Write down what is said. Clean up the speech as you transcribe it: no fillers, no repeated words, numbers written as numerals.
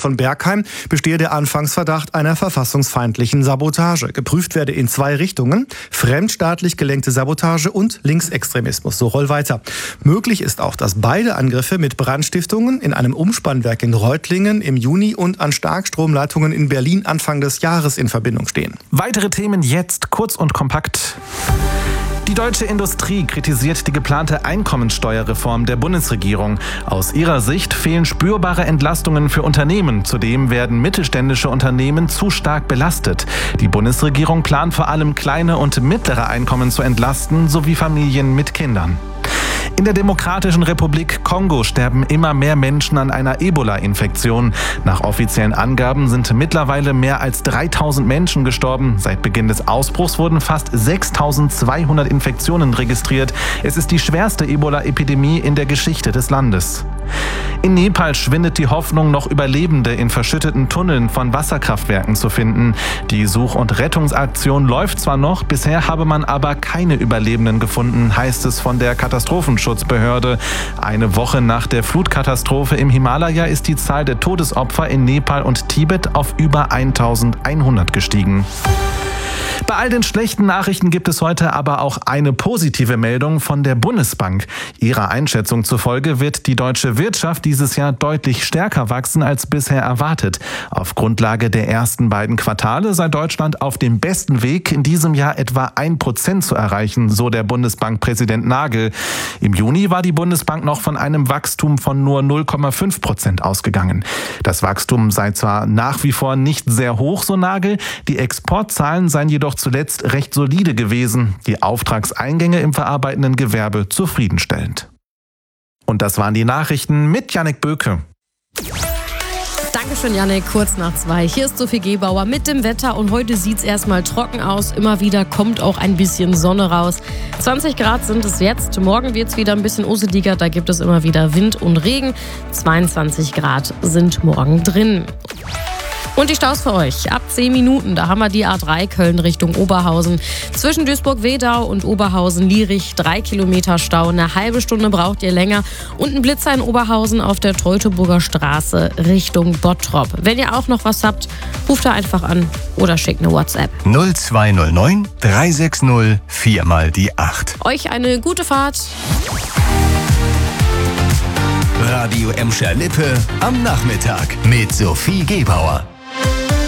von Bergheim bestehe der Anfangsverdacht einer verfassungsfeindlichen Sabotage. Geprüft werde in 2 Richtungen: fremdstaatlich gelenkte Sabotage und Linksextremismus. So Rollweiter. Möglich ist auch, dass beide Angriffe mit Brandstiftungen in einem Umspannwerk in Reutlingen im Juni und an Starkstromleitungen in Berlin Anfang des Jahres in Verbindung stehen. Weitere Themen jetzt kurz und kompakt. Die deutsche Industrie kritisiert die geplante Einkommensteuerreform der Bundesregierung. Aus ihrer Sicht fehlen spürbare Entlastungen für Unternehmen. Zudem werden mittelständische Unternehmen zu stark belastet. Die Bundesregierung plant vor allem kleine und mittlere Einkommen zu entlasten, sowie Familien mit Kindern. In der Demokratischen Republik Kongo sterben immer mehr Menschen an einer Ebola-Infektion. Nach offiziellen Angaben sind mittlerweile mehr als 3000 Menschen gestorben. Seit Beginn des Ausbruchs wurden fast 6200 Infektionen registriert. Es ist die schwerste Ebola-Epidemie in der Geschichte des Landes. In Nepal schwindet die Hoffnung, noch Überlebende in verschütteten Tunneln von Wasserkraftwerken zu finden. Die Such- und Rettungsaktion läuft zwar noch, bisher habe man aber keine Überlebenden gefunden, heißt es von der Katastrophenschutzbehörde. Eine Woche nach der Flutkatastrophe im Himalaya ist die Zahl der Todesopfer in Nepal und Tibet auf über 1100 gestiegen. Bei all den schlechten Nachrichten gibt es heute aber auch eine positive Meldung von der Bundesbank. Ihrer Einschätzung zufolge wird die deutsche Wirtschaft dieses Jahr deutlich stärker wachsen als bisher erwartet. Auf Grundlage der ersten beiden Quartale sei Deutschland auf dem besten Weg, in diesem Jahr etwa 1% zu erreichen, so der Bundesbankpräsident Nagel. Im Juni war die Bundesbank noch von einem Wachstum von nur 0,5% ausgegangen. Das Wachstum sei zwar nach wie vor nicht sehr hoch, so Nagel, die Exportzahlen seien jedoch zuletzt recht solide gewesen, die Auftragseingänge im verarbeitenden Gewerbe zufriedenstellend. Und das waren die Nachrichten mit Jannik Böke. Dankeschön, Jannik. Kurz nach 2. Hier ist Sophie Gebauer mit dem Wetter und heute sieht es erstmal trocken aus. Immer wieder kommt auch ein bisschen Sonne raus. 20 Grad sind es jetzt. Morgen wird es wieder ein bisschen useliger. Da gibt es immer wieder Wind und Regen. 22 Grad sind morgen drin. Und die Staus für euch. Ab 10 Minuten, da haben wir die A3 Köln Richtung Oberhausen. Zwischen Duisburg-Wedau und Oberhausen-Lierich 3 Kilometer Stau. Eine halbe Stunde braucht ihr länger. Und ein Blitzer in Oberhausen auf der Teutoburger Straße Richtung Bottrop. Wenn ihr auch noch was habt, ruft da einfach an oder schickt eine WhatsApp. 0209 360 4 mal die 8. Euch eine gute Fahrt. Radio Emscher Lippe am Nachmittag mit Sophie Gebauer.